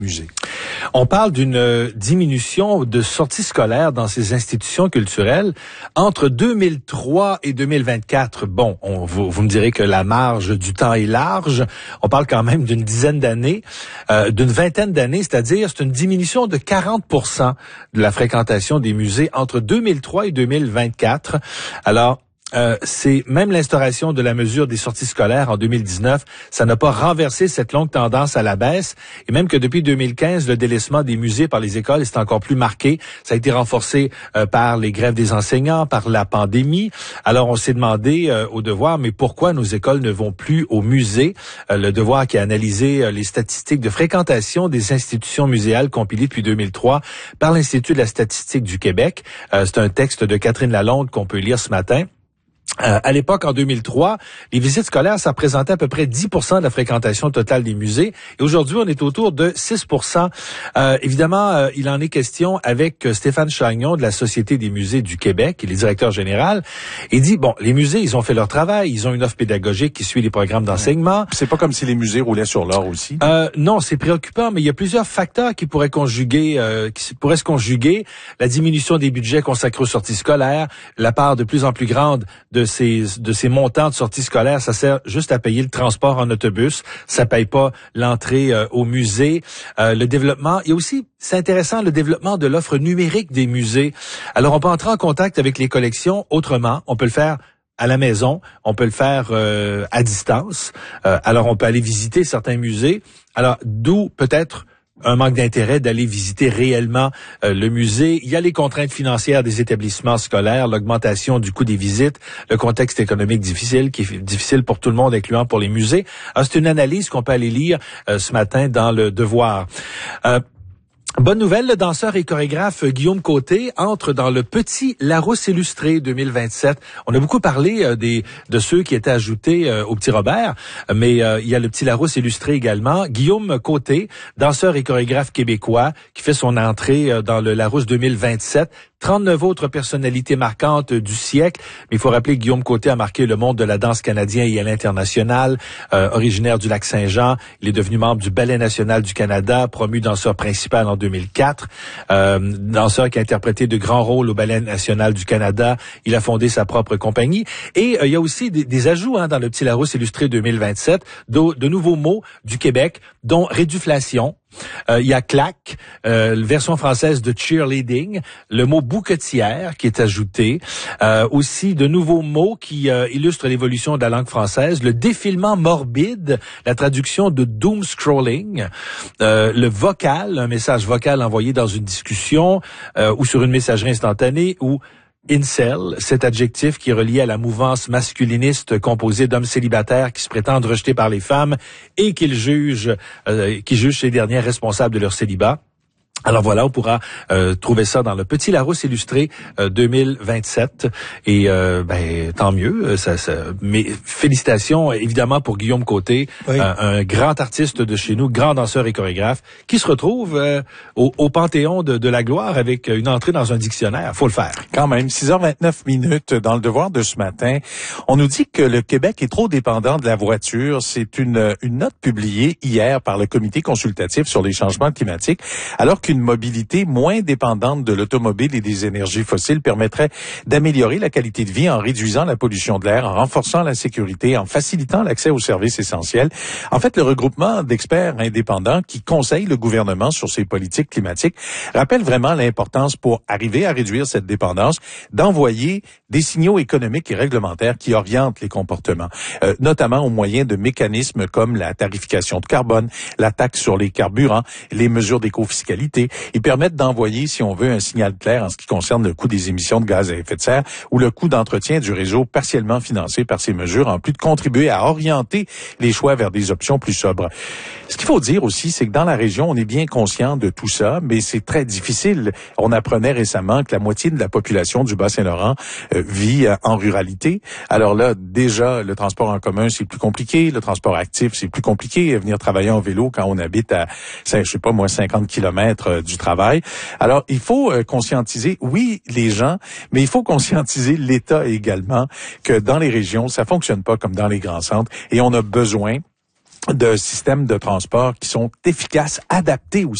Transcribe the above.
musées. On parle d'une diminution de sorties scolaires dans ces institutions culturelles entre 2003 et 2024. Bon, vous me direz que la marge du temps est large. On parle quand même d'une dizaine d'années, d'une vingtaine d'années, c'est-à-dire c'est une diminution de 40% de la fréquentation des musées entre 2003 et 2024. Alors, c'est même l'instauration de la mesure des sorties scolaires en 2019, ça n'a pas renversé cette longue tendance à la baisse, et même que depuis 2015, le délaissement des musées par les écoles est encore plus marqué. Ça a été renforcé par les grèves des enseignants, par la pandémie. Alors on s'est demandé au Devoir, mais pourquoi nos écoles ne vont plus au musée? Le Devoir qui a analysé les statistiques de fréquentation des institutions muséales compilées depuis 2003 par l'Institut de la statistique du Québec. C'est un texte de Catherine Lalonde qu'on peut lire ce matin. À l'époque, en 2003, les visites scolaires, ça représentait à peu près 10% de la fréquentation totale des musées. Et aujourd'hui, on est autour de 6%. Évidemment, il en est question avec Stéphane Chagnon de la Société des musées du Québec, il est directeur général. Il dit, bon, les musées, ils ont fait leur travail. Ils ont une offre pédagogique qui suit les programmes d'enseignement. C'est pas comme si les musées roulaient sur l'or aussi. Non, c'est préoccupant, mais il y a plusieurs facteurs qui pourraient se conjuguer. La diminution des budgets consacrés aux sorties scolaires, la part de plus en plus grande de ces montants de sorties scolaires, ça sert juste à payer le transport en autobus, ça paye pas l'entrée au musée, le développement. Il y a aussi, c'est intéressant, le développement de l'offre numérique des musées. Alors on peut entrer en contact avec les collections autrement, on peut le faire à la maison, on peut le faire à distance. Alors on peut aller visiter certains musées. Alors d'où peut-être un manque d'intérêt d'aller visiter réellement le musée. Il y a les contraintes financières des établissements scolaires, l'augmentation du coût des visites, le contexte économique difficile, qui est difficile pour tout le monde, incluant pour les musées. Alors, c'est une analyse qu'on peut aller lire ce matin dans Le Devoir. Bonne nouvelle, le danseur et chorégraphe Guillaume Côté entre dans le Petit Larousse illustré 2027. On a beaucoup parlé de ceux qui étaient ajoutés au Petit Robert, mais il y a le Petit Larousse illustré également. Guillaume Côté, danseur et chorégraphe québécois, qui fait son entrée dans le Larousse 2027. 39 autres personnalités marquantes du siècle. Mais il faut rappeler que Guillaume Côté a marqué le monde de la danse canadien et à l'international. Originaire du Lac-Saint-Jean, il est devenu membre du Ballet national du Canada, promu danseur principal en 2004. Danseur qui a interprété de grands rôles au Ballet national du Canada. Il a fondé sa propre compagnie. Et il y a aussi des ajouts dans le Petit Larousse illustré 2027, de nouveaux mots du Québec, dont réduflation. Il y a claque, version française de cheerleading, le mot bouquetière qui est ajouté, aussi de nouveaux mots qui illustrent l'évolution de la langue française, le défilement morbide, la traduction de doom scrolling, le vocal, un message vocal envoyé dans une discussion ou sur une messagerie instantanée, ou incel, cet adjectif qui est relié à la mouvance masculiniste composée d'hommes célibataires qui se prétendent rejetés par les femmes et qui jugent ces dernières responsables de leur célibat. Alors voilà, on pourra trouver ça dans le Petit Larousse illustré 2027 et tant mieux. Mais félicitations évidemment pour Guillaume Côté, oui. Un grand artiste de chez nous, grand danseur et chorégraphe, qui se retrouve au panthéon de la gloire avec une entrée dans un dictionnaire. Faut le faire. Quand même, 6h29 dans le Devoir de ce matin, on nous dit que le Québec est trop dépendant de la voiture. C'est une note publiée hier par le Comité consultatif sur les changements climatiques, alors qu'une mobilité moins dépendante de l'automobile et des énergies fossiles permettrait d'améliorer la qualité de vie en réduisant la pollution de l'air, en renforçant la sécurité, en facilitant l'accès aux services essentiels. En fait, le regroupement d'experts indépendants qui conseillent le gouvernement sur ses politiques climatiques rappelle vraiment l'importance pour arriver à réduire cette dépendance d'envoyer des signaux économiques et réglementaires qui orientent les comportements, notamment au moyen de mécanismes comme la tarification de carbone, la taxe sur les carburants, les mesures d'écofiscalité. Ils permettent d'envoyer, si on veut, un signal clair en ce qui concerne le coût des émissions de gaz à effet de serre ou le coût d'entretien du réseau partiellement financé par ces mesures, en plus de contribuer à orienter les choix vers des options plus sobres. Ce qu'il faut dire aussi, c'est que dans la région, on est bien conscient de tout ça, mais c'est très difficile. On apprenait récemment que la moitié de la population du Bas-Saint-Laurent vit en ruralité. Alors là, déjà, le transport en commun, c'est plus compliqué. Le transport actif, c'est plus compliqué. Venir travailler en vélo quand on habite à, 50 kilomètres du travail. Alors, il faut conscientiser, oui, les gens, mais il faut conscientiser l'État également que dans les régions, ça fonctionne pas comme dans les grands centres et on a besoin de systèmes de transport qui sont efficaces, adaptés aussi